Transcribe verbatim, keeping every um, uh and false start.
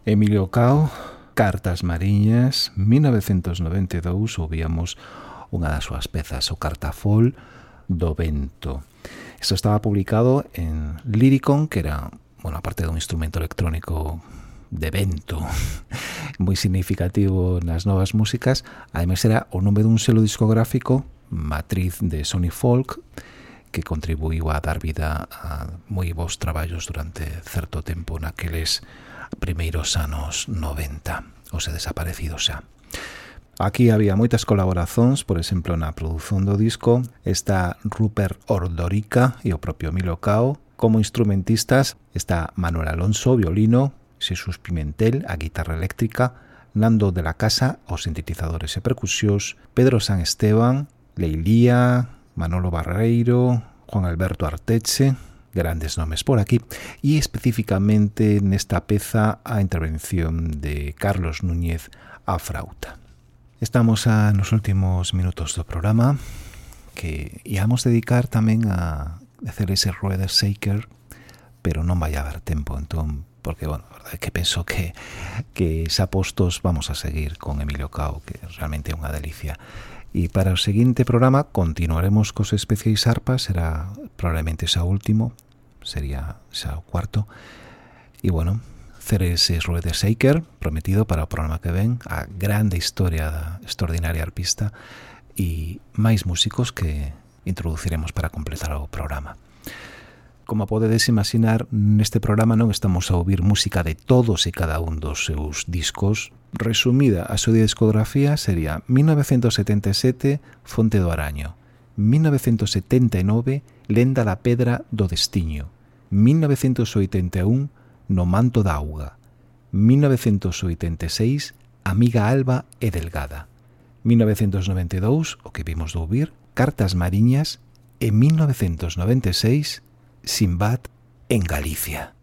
Emilio Cao, Cartas Mariñas, mil novecentos noventa e dous, ouvíamos unha das súas pezas, o Cartafol do Vento. Isto estaba publicado en Lyricon, que era, bueno, aparte dun instrumento electrónico de vento moi significativo nas novas músicas, ademais era o nome dun selo discográfico matriz de Sony Folk, que contribuiu a dar vida a moi bons traballos durante certo tempo naqueles primeiros anos noventa, ou se desaparecido xa. Aquí había moitas colaboracións, por exemplo, na produción do disco está Rupert Ordorica e o propio Emilio Cao. Como instrumentistas está Manuel Alonso, violino, Xesús Pimentel, a guitarra eléctrica, Nando de la Casa, os sintetizadores e percusións, Pedro San Esteban, Leilía, Manolo Barreiro, Juan Alberto Arteche, grandes nomes por aquí, e especificamente nesta peza a intervención de Carlos Núñez á frauta. Estamos a nos últimos minutos do programa, que íamos dedicar tamén a hacer ese Rueder Shaker, pero non vai haber tempo, entón, porque, bueno, a verdade é que penso que, que xa postos vamos a seguir con Emilio Cao, que realmente é unha delicia. E para o seguinte programa continuaremos cos especiais arpas, será probablemente xa o último, sería xa o cuarto. E bueno, hacer ese Rueder Shaker prometido para o programa que ven, a grande historia da extraordinaria arpista e máis músicos que introduciremos para completar o programa. Como podedes imaginar, neste programa non estamos a ouvir música de todos e cada un dos seus discos. Resumida, a súa discografía sería mil novecentos setenta e sete, Fonte do Araño, mil novecentos setenta e nove, Lenda da Pedra do Destiño, mil novecentos oitenta e un, No Manto da Auga, mil novecentos oitenta e seis, Amiga Alba e Delgada, mil novecentos noventa e dous, o que vimos de ouvir, Cartas Mariñas, e mil novecentos noventa e seis, Sinbad en Galicia.